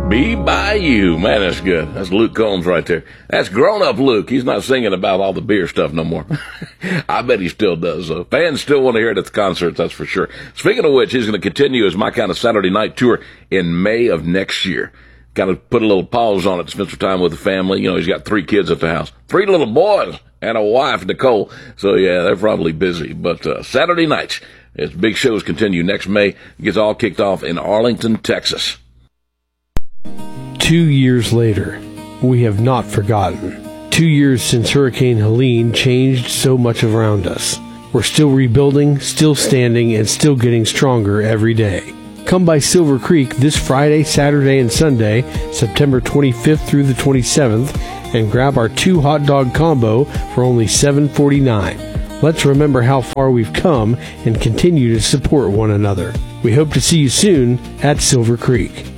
Be by you. Man, that's good. That's Luke Combs right there. That's grown-up Luke. He's not singing about all the beer stuff no more. I bet he still does, though. Fans still want to hear it at the concerts, that's for sure. Speaking of which, he's going to continue his My Kind of Saturday Night tour in May of next year. Kind of put a little pause on it to spend some time with the family. You know, he's got 3 kids at the house. 3 little boys and a wife, Nicole. So, yeah, they're probably busy. But Saturday nights, as big shows continue next May, it gets all kicked off in Arlington, Texas. 2 years later, we have not forgotten. 2 years since Hurricane Helene changed so much around us. We're still rebuilding, still standing, and still getting stronger every day. Come by Silver Creek this Friday, Saturday, and Sunday, September 25th through the 27th, and grab our 2 hot dog combo for only $7.49. Let's remember how far we've come and continue to support one another. We hope to see you soon at Silver Creek.